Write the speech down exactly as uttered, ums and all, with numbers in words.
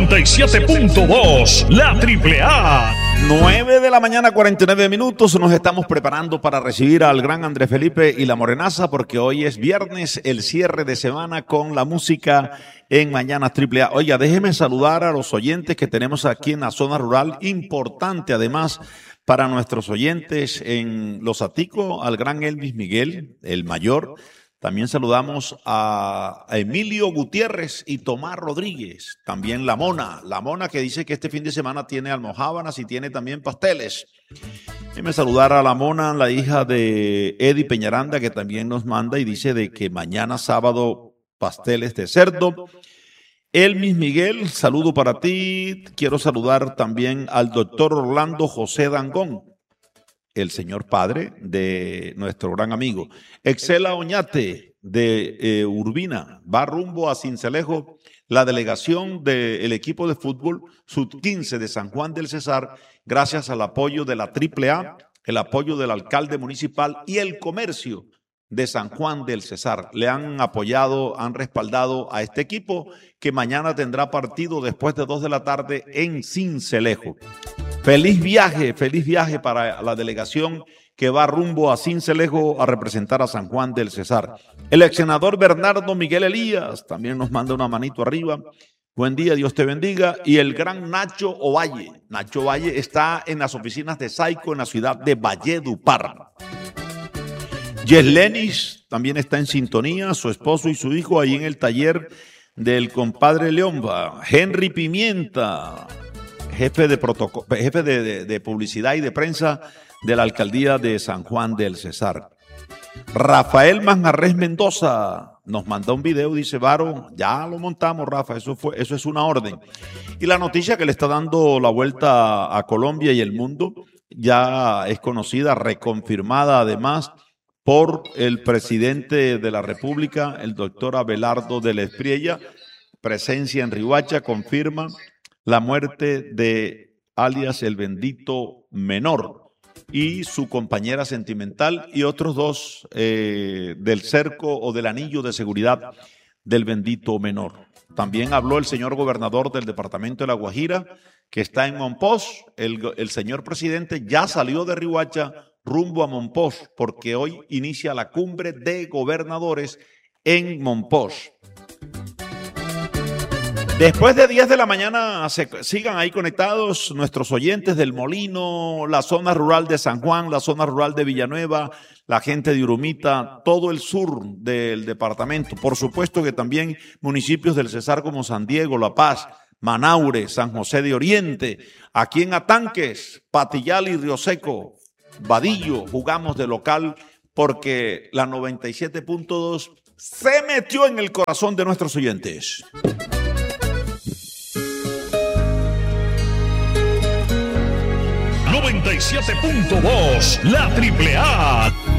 noventa y siete punto dos, la Triple A. nueve de la mañana, cuarenta y nueve minutos. Nos estamos preparando para recibir al gran Andrés Felipe y la Morenaza, porque hoy es viernes, el cierre de semana con la música en Mañanas Triple A. Oiga, déjeme saludar a los oyentes que tenemos aquí en la zona rural. Importante, además, para nuestros oyentes en Los Aticos, al gran Elvis Miguel, el mayor. También saludamos a Emilio Gutiérrez y Tomás Rodríguez. También la Mona, la Mona que dice que este fin de semana tiene almojábanas y tiene también pasteles. Déjeme saludar a la Mona, la hija de Eddie Peñaranda, que también nos manda y dice de que mañana sábado pasteles de cerdo. Elvis Miguel, saludo para ti. Quiero saludar también al doctor Orlando José Dangón, el señor padre de nuestro gran amigo. Excela Oñate de eh, Urbina va rumbo a Cincelejo. La delegación del equipo de fútbol sub quince de San Juan del Cesar, gracias al apoyo de la Triple A, el apoyo del alcalde municipal y el comercio de San Juan del Cesar. Le han apoyado, han respaldado a este equipo que mañana tendrá partido después de dos de la tarde en Cincelejo. Feliz viaje, feliz viaje para la delegación que va rumbo a Cincelejo a representar a San Juan del Cesar. El ex senador Bernardo Miguel Elías también nos manda una manito arriba. Buen día, Dios te bendiga. Y el gran Nacho Ovalle. Nacho Ovalle está en las oficinas de Saico en la ciudad de Valledupar. Yeslenis también está en sintonía, su esposo y su hijo ahí en el taller del compadre Leomba. Henry Pimienta, jefe de protocolo, jefe de, de, de publicidad y de prensa de la alcaldía de San Juan del Cesar. Rafael Manjarres Mendoza nos mandó un video, dice Varo, ya lo montamos, Rafa, eso fue, eso es una orden. Y la noticia que le está dando la vuelta a Colombia y el mundo ya es conocida, reconfirmada además por el presidente de la República, el doctor Abelardo de la Espriella. Presencia en Riohacha, confirma la muerte de alias el bendito menor y su compañera sentimental y otros dos eh, del cerco o del anillo de seguridad del bendito menor. También habló el señor gobernador del departamento de La Guajira, que está en Monpós. El, el señor presidente ya salió de Riohacha rumbo a Monpós, porque hoy inicia la cumbre de gobernadores en Monpós. Después de diez de la mañana, se, sigan ahí conectados nuestros oyentes del Molino, la zona rural de San Juan, la zona rural de Villanueva, la gente de Urumita, todo el sur del departamento. Por supuesto que también municipios del Cesar como San Diego, La Paz, Manaure, San José de Oriente, aquí en Atanques, Patillal y Río Seco, Vadillo, jugamos de local porque la noventa y siete punto dos se metió en el corazón de nuestros oyentes. noventa y siete punto dos, la Triple A.